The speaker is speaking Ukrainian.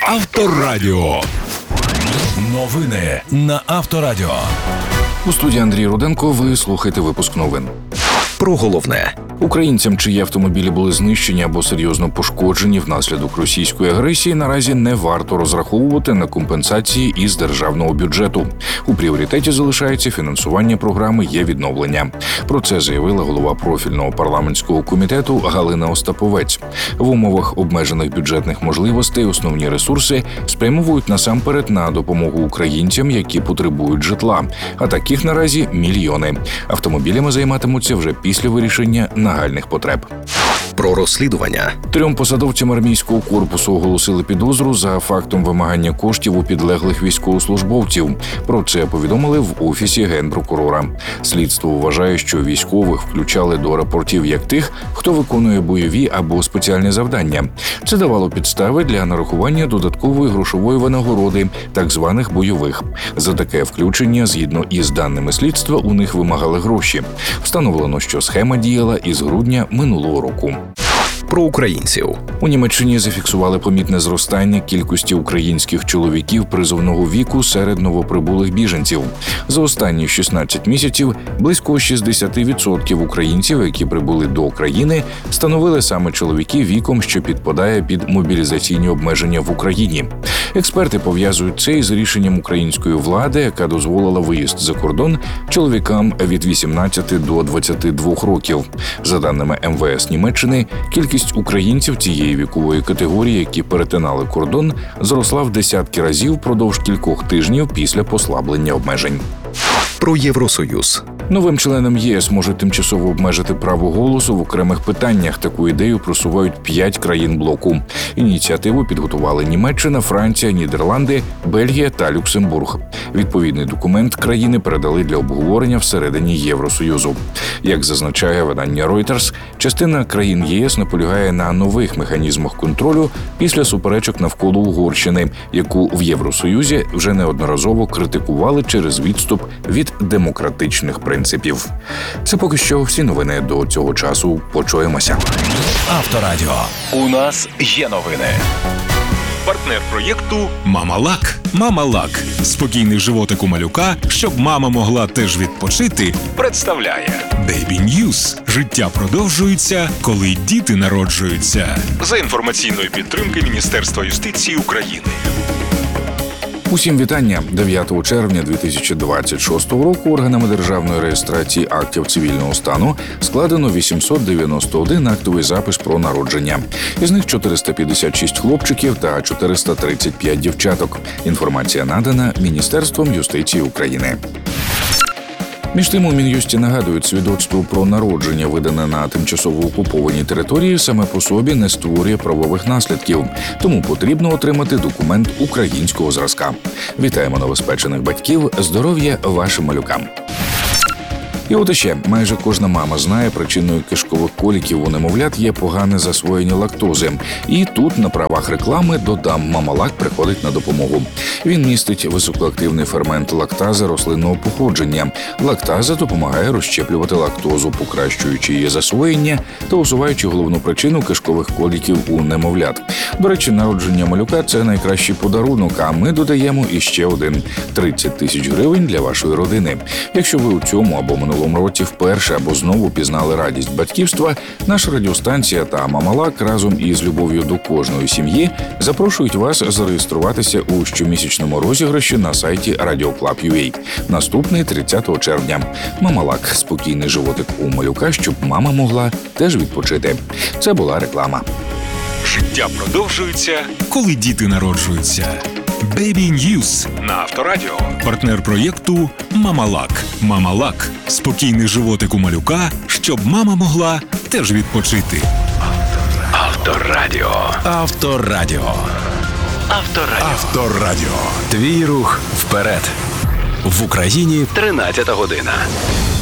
Авторадіо. Новини на Авторадіо. У студії Андрій Руденко. Ви слухаєте випуск новин. Про головне. Українцям, чиї автомобілі були знищені або серйозно пошкоджені внаслідок російської агресії, наразі не варто розраховувати на компенсації із державного бюджету. У пріоритеті залишається фінансування програми «Є-відновлення». Про це заявила голова профільного парламентського комітету Галина Остаповець. В умовах обмежених бюджетних можливостей основні ресурси спрямовують насамперед на допомогу українцям, які потребують житла. А таких наразі мільйони. Автомобілями займатимуться вже після вирішення нагальних потреб. Про розслідування. 3 посадовцям армійського корпусу оголосили підозру за фактом вимагання коштів у підлеглих військовослужбовців. Про це повідомили в Офісі Генпрокурора. Слідство вважає, що військових включали до рапортів як тих, хто виконує бойові або спеціальні завдання. Це давало підстави для нарахування додаткової грошової винагороди, так званих бойових. За таке включення, згідно із даними слідства, у них вимагали гроші. Встановлено, що схема діяла із грудня минулого року. Про українців. У Німеччині зафіксували помітне зростання кількості українських чоловіків призовного віку серед новоприбулих біженців. За останні 16 місяців близько 60% українців, які прибули до України, становили саме чоловіки віком, що підпадає під мобілізаційні обмеження в Україні. Експерти пов'язують це із рішенням української влади, яка дозволила виїзд за кордон чоловікам від 18 до 22 років. За даними МВС Німеччини, кількість українців цієї вікової категорії, які перетинали кордон, зросла в десятки разів впродовж кількох тижнів після послаблення обмежень. Про Євросоюз. Новим членам ЄС можуть тимчасово обмежити право голосу в окремих питаннях. Таку ідею просувають 5 країн блоку. Ініціативу підготували Німеччина, Франція, Нідерланди, Бельгія та Люксембург. Відповідний документ країни передали для обговорення всередині Євросоюзу. Як зазначає видання Reuters, частина країн ЄС наполягає на нових механізмах контролю після суперечок навколо Угорщини, яку в Євросоюзі вже неодноразово критикували через відступ від демократичних принципів. Це поки що всі новини до цього часу. Почуємося. Авторадіо. У нас є новини. Партнер проєкту «Мама-Лак». «Мама-Лак» – спокійний животик у малюка, щоб мама могла теж відпочити, представляє Baby News. Життя продовжується, коли діти народжуються. За інформаційної підтримки Міністерства юстиції України. Усім вітання. 9 червня 2026 року органами державної реєстрації актів цивільного стану складено 891 актовий запис про народження. Із них 456 хлопчиків та 435 дівчаток. Інформація надана Міністерством юстиції України. Між тим, у Мін'юсті нагадують, свідоцтво про народження, видане на тимчасово окупованій території, саме по собі не створює правових наслідків. Тому потрібно отримати документ українського зразка. Вітаємо новоспечених батьків, здоров'я вашим малюкам. І от іще, майже кожна мама знає, причиною кишкових коліків у немовлят є погане засвоєння лактози. І тут на правах реклами додам, «Мама-Лак» приходить на допомогу. Він містить високоактивний фермент лактази рослинного походження. Лактаза допомагає розщеплювати лактозу, покращуючи її засвоєння та усуваючи головну причину кишкових коліків у немовлят. До речі, народження малюка – це найкращий подарунок, а ми додаємо іще один – 30 тисяч гривень для вашої родини. Якщо ви у цьому або минулому році вперше або знову пізнали радість батьківства, наша радіостанція та «Мама-Лак» разом із любов'ю до кожної сім'ї запрошують вас зареєструватися у щомісячному розіграші на сайті Radio.Club.ua. Наступний 30 червня. «Мама-Лак» – спокійний животик у малюка, щоб мама могла теж відпочити. Це була реклама. Життя продовжується, коли діти народжуються. Baby News на Авторадіо. Партнер проєкту «Мама-Лак». «Мама-Лак» – спокійний животик у малюка, щоб мама могла теж відпочити. Авторадіо. Авторадіо. Авторадіо. Авторадіо. Твій рух вперед. В Україні 13 година.